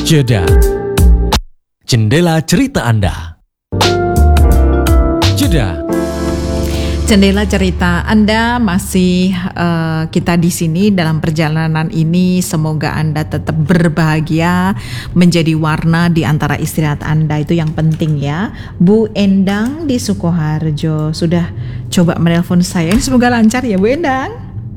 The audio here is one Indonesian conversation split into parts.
Jeda. Jendela cerita Anda. Jeda. Jendela cerita Anda masih kita di sini dalam perjalanan ini. Semoga Anda tetap berbahagia, menjadi warna di antara istirahat Anda, itu yang penting ya. Bu Endang di Sukoharjo sudah coba menelpon saya. Semoga lancar ya Bu Endang.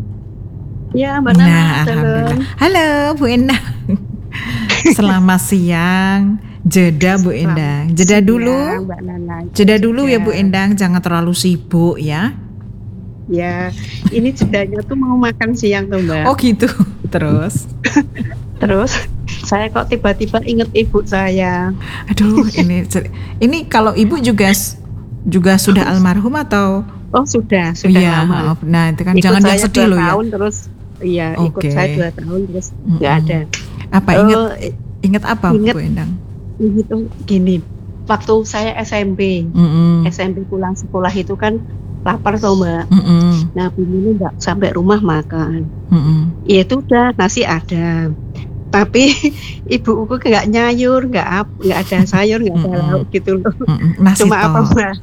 Ya, Mbak Nana. Nah, alhamdulillah. Halo Bu Endang. Selamat siang. Jeda Bu Endang. Jeda dulu. Mbak Nana. Jeda dulu ya Bu Endang, jangan terlalu sibuk ya. Ya, ini jedanya tuh mau makan siang tuh Mbak. Oh gitu. Terus saya kok tiba-tiba inget ibu saya. Aduh, ini kalau ibu juga sudah almarhum atau? Oh sudah iya, lama. Nah itu kan ikut jangan saya yang sedih 2 loh ya. tahun terus, iya ikut Oke. saya 2 tahun terus nggak ada. Apa ingat apa Bu Endang? Itu gini, waktu saya SMP pulang sekolah itu kan lapar tuh Mbak. Nah ini nggak sampai rumah makan. Ya itu udah nasi ada, tapi ibuku nggak nyayur, nggak ada sayur, nggak ada lauk gitu loh. Nasi Cuma apa toh. Mbak?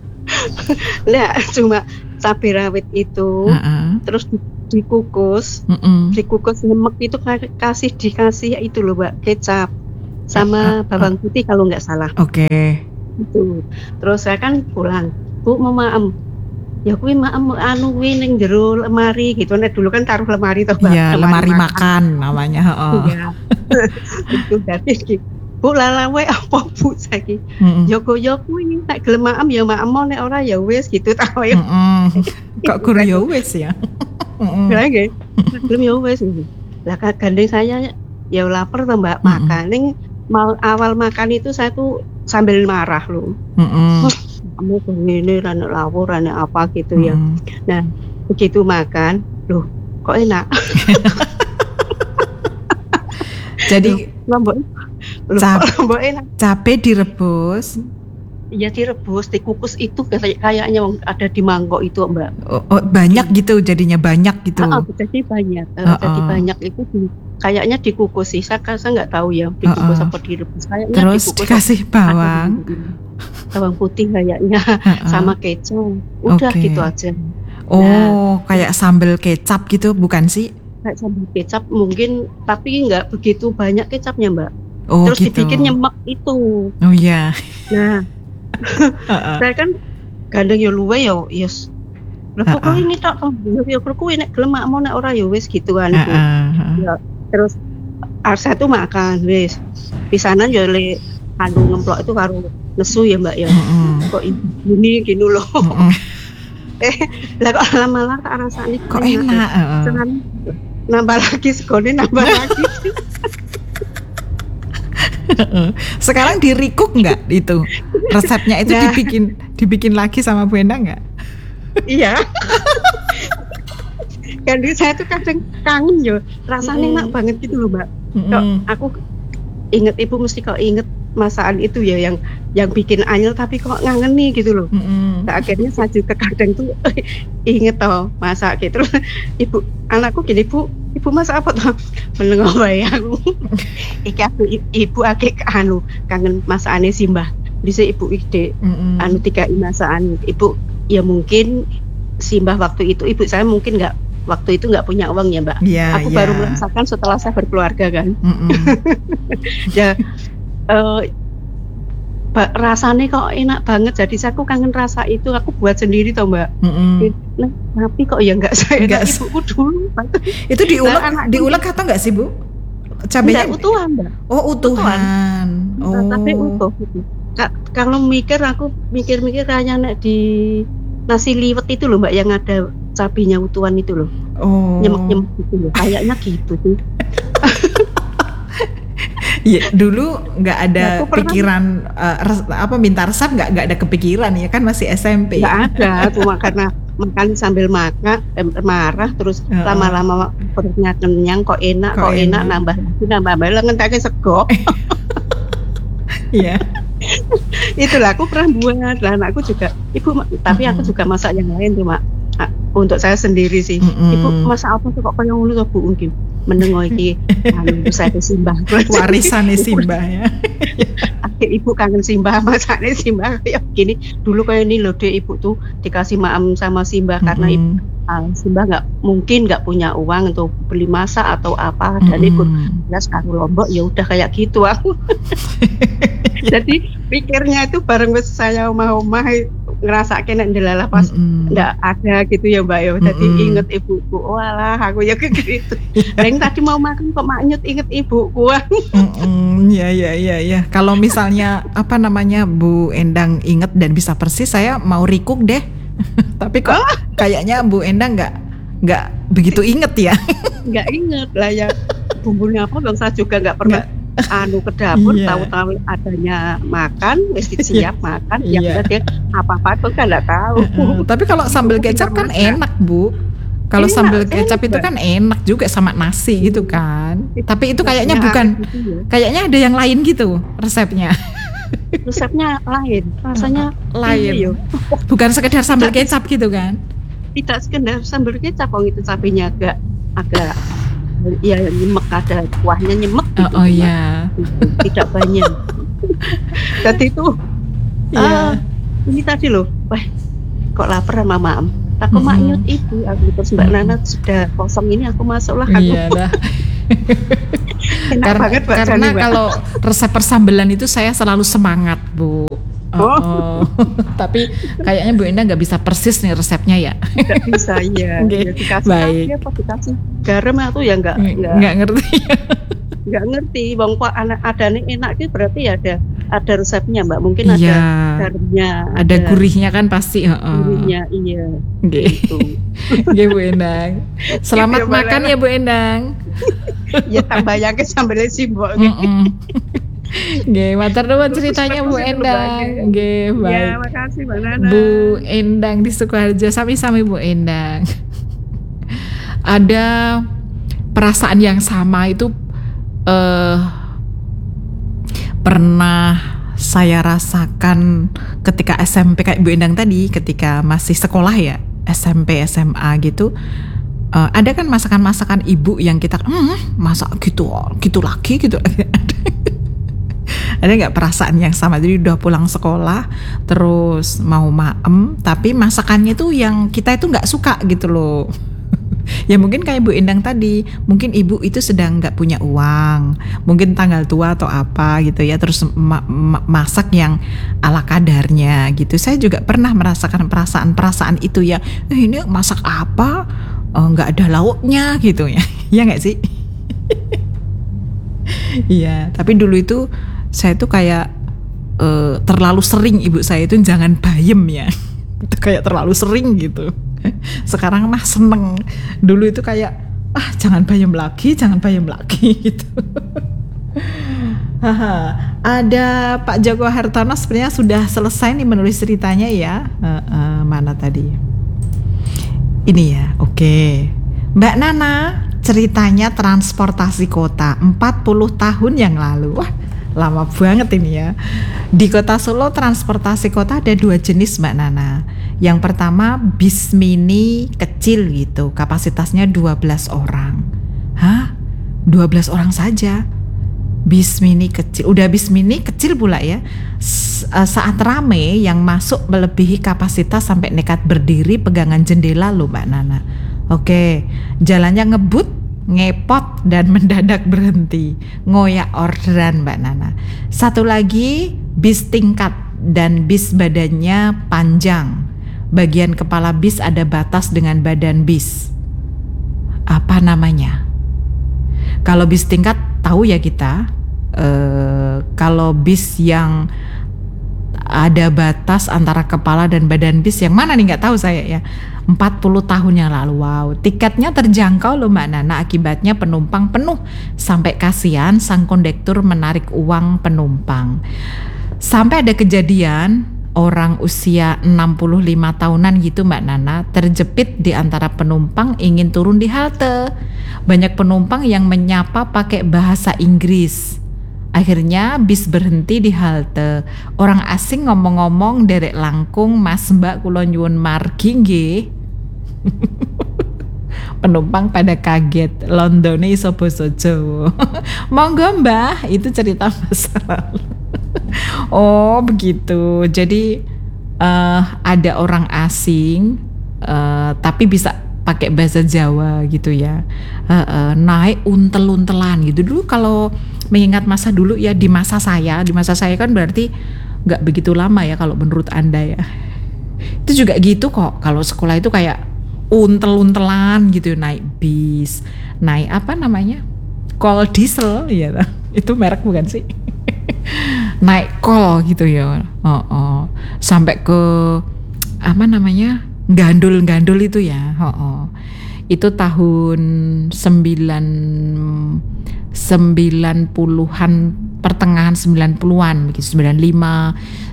Lah cuma cabai rawit itu, terus dikukus nyemek itu dikasih itu loh Mbak, kecap sama bawang putih kalau nggak salah. Oke. Itu. Terus saya kan pulang, Bu mau maem. Ya kuwi maem anu kuwi ning jero lemari gitu. Nek dulu kan taruh lemari toh Mbak. Iya, lemari makan namanya, heeh. Iya. Itu dadi Bu lalawe apa Bu saiki? Ya kuwi nek gelem maem ya maem, nek ora ya wis gitu ta koyo. Kok guru ya wis ya. Lah nggih. Gelem ya wis. Lah gandeng saya ya lapar toh Mbak, makan ning awal makan itu saya tuh sambil marah loh. Kamu begini rane lawur rane apa gitu ya. Nah begitu makan loh kok enak. Jadi lombok enak. Cabai direbus. Iya direbus, dikukus itu kayaknya ada di mangkok itu Mbak. Oh, banyak gitu jadinya banyak gitu. Jadi banyak. Jadi banyak itu kayaknya dikukus sih. Saya nggak tahu ya dikukus apa direbus. Kayaknya terus dikukus, dikasih bawang putih kayaknya sama kecap. Udah gitu aja. Oh, kayak sambal kecap gitu bukan sih? Kayak sambal kecap mungkin, tapi nggak begitu banyak kecapnya Mbak. Oh, terus gitu. dibikin nyemek itu. Oh iya. Nah, saya kan gandeng yo luwe yo yes. Lah kok ini tak yo kuwi nek gelem makmu nek ora yo wis gitu kan itu. Ya, terus saya tuh makan wis. Pisanan yo le anu ngemplok itu karo nesu ya Mbak ya. Kok ini gini loh. Lah kok lama-lama tak rasane kok enak. Nambah lagi segone nambah lagi. Sekarang di-recook nggak itu resepnya itu dibikin lagi sama Bu Endang nggak? Iya. Kan saya tuh kadang kangen yo, rasanya enak banget gitu loh Mbak. Kok aku inget ibu mesti kok inget masakan itu ya yang bikin anyel tapi kok ngangen nih gitu loh. Nah, akhirnya saya juga kadang tuh inget toh masak gitu. Ibu anakku gini ibu masak apa toh? Menengok bae aku. Iki aku ibu akeh kangen masakane Simbah. Bisa ibu ide tiga masakan ibu ya mungkin Simbah waktu itu ibu saya mungkin waktu itu nggak punya uang ya Mbak. Aku baru merasakan setelah saya berkeluarga kan. Ya rasanya kok enak banget, jadi aku kangen rasa itu, aku buat sendiri toh Mbak. Nah, tapi kok ya nggak saya ibuku dulu. Itu diulek atau nggak sih Bu? Cabenya utuhan Mbak. Oh utuhan. Oh. Tapi utuh. Kalau aku mikir kayaknya nek di nasi liwet itu loh Mbak yang ada cabenya utuhan itu loh. Oh. Nyemek gitu loh. Kayaknya gitu sih. Iya, dulu nggak ada pikiran minta resep, nggak ada kepikiran ya kan masih SMP. Nggak ada, cuma karena makan sambil makan marah terus lama-lama perutnya kenyang kok enak nambah lagi ngenteknya sego. Iya. Itulah aku pernah buat lah anakku juga ibu tapi aku juga masak yang lain cuma untuk saya sendiri sih. Ibu masak apa tuh kok kayak ngono Bu mungkin. menengo iki saya Simbah. Warisane Simbah ya. Akhir ibu kangen Simbah, masaknya Simbah kayak gini. Dulu kayak ini loh deh, ibu tuh dikasih maam sama Simbah karena Simbah nggak punya uang untuk beli masak atau apa, dan ikut belas karo Lombok, ya udah kayak gitu aku. Jadi pikirnya itu bareng saya omah-omah ngerasa kena ndelala pas nggak ada gitu ya Mbak ya. Jadi inget ibuku, walah aku ya kayak gitu. Dan tadi mau makan kok maknyut inget ibuku. Iya. Kalau misalnya apa namanya Bu Endang inget dan bisa persis, saya mau recook deh. Tapi kok kayaknya Bu Endang nggak begitu inget ya. Nggak inget lah ya, bumbunya apa bang, saya juga nggak pernah ke dapur, tahu-tahu adanya makan, wis siap makan, yang dia apa-apa tuh kan nggak tahu. Tapi kalau sambal kecap kan enak Bu. Kalau sambal kecap itu kan enak juga sama nasi gitu kan. Tapi itu kayaknya bukan, kayaknya ada yang lain gitu resepnya. Resepnya lain, rasanya lain. Bukan sekedar sambal kecap gitu kan? Tidak sekedar sambal kecap, itu cabenya agak ya nyemek, ada kuahnya nyemek gitu. Iya. Tidak banyak. Jadi itu ini tadi loh, wah kok lapar sama Mam. Aku maknyut ibu, aku terus Mbak Nana sudah kosong ini, aku masuklah aku. Iya dah. Enak banget karena kalau resep persambelan itu saya selalu semangat Bu. Tapi kayaknya Bu Endang nggak bisa persis nih resepnya ya. Nggak bisa ya. Dikasih apa, dikasih garam atau ya nggak ngerti. Nggak ngerti. Bang Pak ada nih enak itu berarti ada resepnya Mbak. Mungkin ada garamnya, ada gurihnya kan pasti. Gurihnya iya. Gitu. Oke Bu Endang. Selamat makan ya Bu Endang. Ya tambah yang sambalnya Simbok. Nggih, matur nuwun ceritanya Bu Endang. Nggih, baik. Ya, makasih Mbak Nana. Bu Endang di Sukoharjo, sami-sami Bu Endang. Ada perasaan yang sama itu pernah saya rasakan ketika SMP kayak Bu Endang tadi, ketika masih sekolah ya, SMP, SMA gitu. Ada kan masakan-masakan ibu yang kita masak gitu lagi. Ada nggak perasaan yang sama? Jadi udah pulang sekolah terus mau maem, tapi masakannya tuh yang kita itu nggak suka gitu loh. Ya mungkin kayak Bu Endang tadi, mungkin ibu itu sedang nggak punya uang, mungkin tanggal tua atau apa gitu ya, terus masak yang ala kadarnya gitu. Saya juga pernah merasakan perasaan itu ya, ini masak apa, nggak ada lauknya gitu ya, ya nggak sih? Iya, tapi dulu itu saya tuh kayak terlalu sering ibu saya itu jangan bayem ya. Itu kayak terlalu sering gitu. Sekarang mah seneng. Dulu itu kayak jangan bayem lagi gitu. Ada Pak Joko Hartono sebenarnya sudah selesai nih menulis ceritanya ya. Mana tadi? Ini ya, oke. Mbak Nana, ceritanya transportasi kota 40 tahun yang lalu. Wah, lama banget ini ya. Di Kota Solo transportasi kota ada 2 jenis Mbak Nana. Yang pertama bis mini kecil gitu, kapasitasnya 12 orang. 12 orang saja. Bis mini kecil, udah bis mini kecil pula ya. Saat rame yang masuk melebihi kapasitas sampai nekat berdiri pegangan jendela loh Mbak Nana. Oke, jalannya ngebut, ngepot dan mendadak berhenti, ngoyak orderan Mbak Nana. Satu lagi bis tingkat dan bis badannya panjang. Bagian kepala bis ada batas dengan badan bis. Apa namanya? Kalau bis tingkat tahu ya kita. Kalau bis yang ada batas antara kepala dan badan bis yang mana nih nggak tahu saya ya. 40 tahun yang lalu. Wow, tiketnya terjangkau loh Mbak Nana, akibatnya penumpang penuh sampai kasihan sang kondektur menarik uang penumpang. Sampai ada kejadian orang usia 65 tahunan gitu Mbak Nana terjepit di antara penumpang ingin turun di halte. Banyak penumpang yang menyapa pakai bahasa Inggris. Akhirnya bis berhenti di halte. Orang asing ngomong-ngomong derek langkung, Mas Mbak kula nyuwun margi nggih. Penumpang pada kaget, Londone iso basa Jawa. Monggo Mbah, itu cerita masa lalu. Oh begitu. Jadi ada orang asing tapi bisa pakai bahasa Jawa gitu ya. Naik untel-untelan gitu. Dulu kalau mengingat masa dulu ya, di masa saya kan berarti nggak begitu lama ya kalau menurut Anda ya. Itu juga gitu kok. Kalau sekolah itu kayak untel-untelan gitu, naik bis, naik apa namanya? Kol diesel ya. Itu merek bukan sih? Naik kol gitu ya. Sampai ke apa namanya? Gandul itu ya. Itu tahun 90-an, pertengahan 90-an begitu, 95,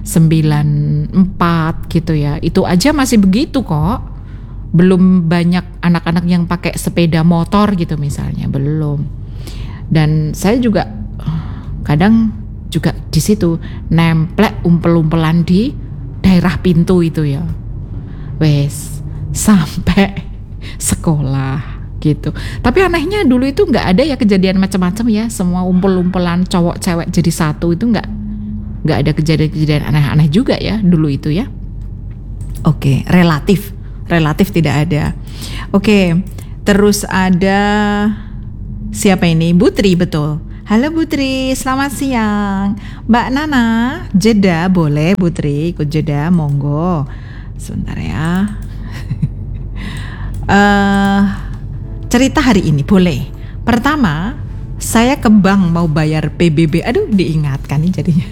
94 gitu ya. Itu aja masih begitu kok. Belum banyak anak-anak yang pakai sepeda motor gitu misalnya, belum. Dan saya juga kadang juga di situ nemplek umpel-umpelan di daerah pintu itu ya. Wes sampai sekolah gitu. Tapi anehnya dulu itu nggak ada ya kejadian macam-macam ya. Semua umpel-umpelan cowok cewek jadi satu itu nggak ada kejadian aneh-aneh juga ya dulu itu ya. Oke, relatif tidak ada. Oke, terus ada siapa ini? Butri, betul. Halo Butri, selamat siang. Mbak Nana, jeda boleh Butri, ikut jeda, monggo. Sebentar ya. Cerita hari ini boleh. Pertama, saya ke bank mau bayar PBB. Aduh, diingatkan nih jadinya.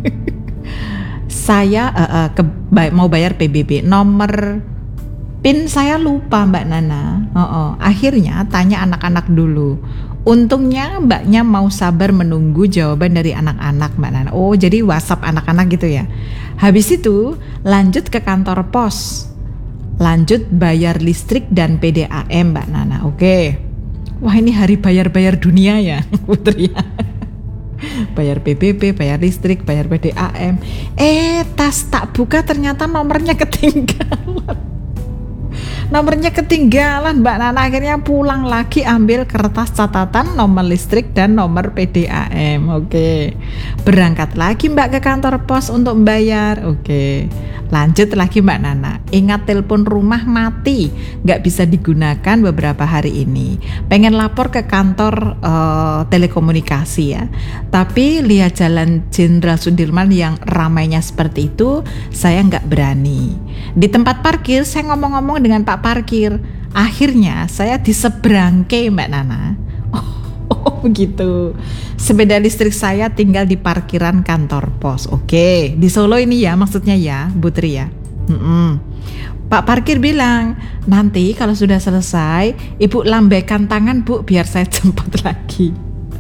Saya mau bayar PBB. Nomor PIN saya lupa Mbak Nana. Akhirnya tanya anak-anak dulu. Untungnya mbaknya mau sabar menunggu jawaban dari anak-anak Mbak Nana. Oh, jadi WhatsApp anak-anak gitu ya. Habis itu lanjut ke kantor pos. Lanjut bayar listrik dan PDAM Mbak Nana. Oke. Wah, ini hari bayar-bayar dunia ya Putri ya. Bayar PBB, bayar listrik, bayar PDAM. Tas tak buka ternyata nomornya ketinggalan. Nomornya ketinggalan Mbak Nana, akhirnya pulang lagi ambil kertas catatan nomor listrik dan nomor PDAM. Oke. Berangkat lagi Mbak ke kantor pos untuk membayar. Oke. Lanjut lagi Mbak Nana. Ingat telepon rumah mati, nggak bisa digunakan beberapa hari ini. Pengen lapor ke kantor telekomunikasi ya. Tapi lihat Jalan Jenderal Sudirman yang ramainya seperti itu, saya nggak berani. Di tempat parkir saya ngomong-ngomong dengan Pak Parkir. Akhirnya saya diseberangke Mbak Nana. Oh begitu. Sepeda listrik saya tinggal di parkiran kantor pos. Oke, di Solo ini ya maksudnya ya, Putri ya. Pak Parkir bilang, nanti kalau sudah selesai, Ibu lambaikan tangan Bu, biar saya jemput lagi.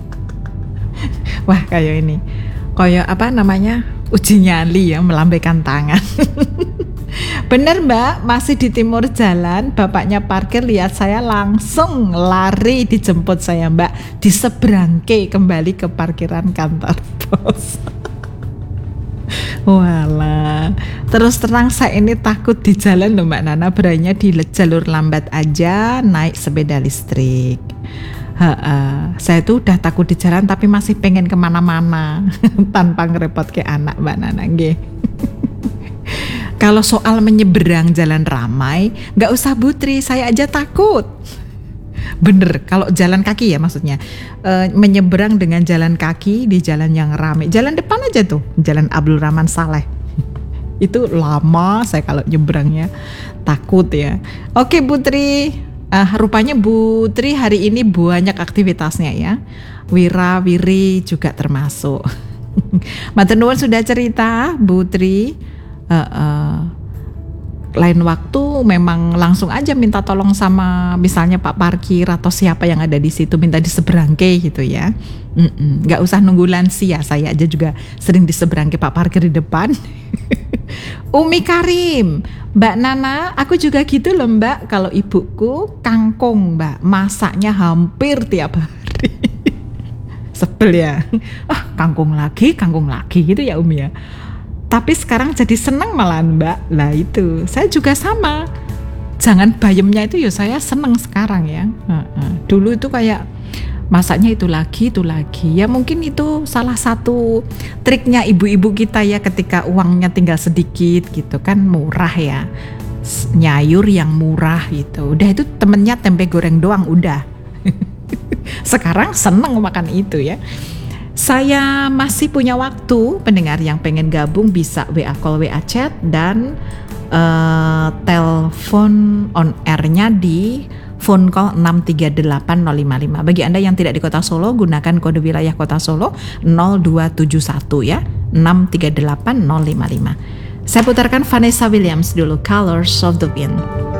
Wah, kayak ini. Kayak apa namanya? Uji nyali ya, melambaikan tangan. Bener Mbak, masih di timur jalan, bapaknya parkir lihat saya langsung lari dijemput saya Mbak, diseberangke kembali ke parkiran kantor pos. Walah, terus terang saya ini takut di jalan loh Mbak Nana, beraninya di jalur lambat aja naik sepeda listrik. Saya tuh udah takut di jalan tapi masih pengen kemana-mana tanpa ngerepot ke anak Mbak Nana nggih. Kalau soal menyeberang jalan ramai, nggak usah Putri, saya aja takut. Bener, kalau jalan kaki ya maksudnya, menyeberang dengan jalan kaki di jalan yang ramai. Jalan depan aja tuh, Jalan Abdul Rahman Saleh. Itu lama saya kalau nyebrangnya, takut ya. Oke Putri, rupanya Putri hari ini banyak aktivitasnya ya. Wira-wiri juga termasuk. Matur nuwun sudah cerita Putri. Lain waktu memang langsung aja minta tolong sama misalnya Pak Parkir atau siapa yang ada di situ, minta diseberangke gitu ya. Nggak usah nunggu lansia, saya aja juga sering diseberangke Pak Parkir di depan. Umi Karim, Mbak Nana, aku juga gitu loh Mbak. Kalau ibuku kangkung Mbak, masaknya hampir tiap hari. Sebel ya. Kangkung lagi gitu ya Umi ya. Tapi sekarang jadi senang malahan Mbak. Lah itu, saya juga sama. jangan bayemnya itu ya saya seneng sekarang ya. Dulu itu kayak masaknya itu lagi. Ya mungkin itu salah satu triknya ibu-ibu kita ya, ketika uangnya tinggal sedikit gitu kan, murah ya. Nyayur yang murah gitu. Udah itu temennya tempe goreng doang udah. Sekarang seneng makan itu ya. Saya masih punya waktu, pendengar yang pengen gabung bisa WA call, WA chat, dan telepon on air-nya di phone call 638-055. Bagi Anda yang tidak di Kota Solo, gunakan kode wilayah Kota Solo 0271 ya, 638-055. Saya putarkan Vanessa Williams dulu, Colors of the Wind.